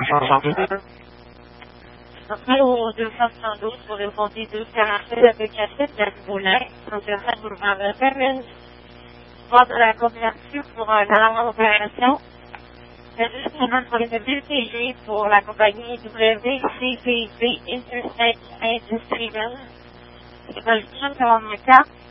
Après, au 272 pour le fondé 247 avec acide d'Alboulin, en général, vous m'avez fait une voie de la couverture pour une grande opération. C'est juste un nom pour les WTG pour la compagnie WCPB Interstate Industrial. Je vais le prendre sur ma carte.